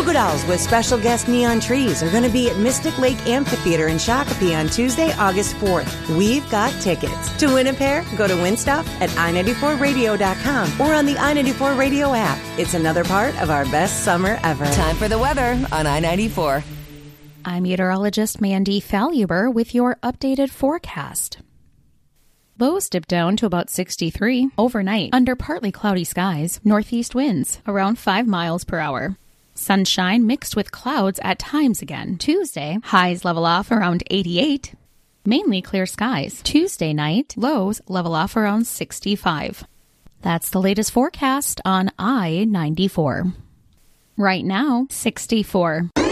Goo Dolls with special guest Neon Trees are going to be at Mystic Lake Amphitheater in Shakopee on Tuesday, August 4th. We've got tickets. To win a pair, go to win stuff at i94radio.com or on the i94 Radio app. It's another part of our best summer ever. Time for the weather on I-94. I'm meteorologist Mandy Falluber with your updated forecast. Lows dip down to about 63 overnight under partly cloudy skies, northeast winds around 5 miles per hour. Sunshine mixed with clouds at times again. Tuesday, highs level off around 88. Mainly clear skies. Tuesday night, lows level off around 65. That's the latest forecast on I-94. Right now, 64.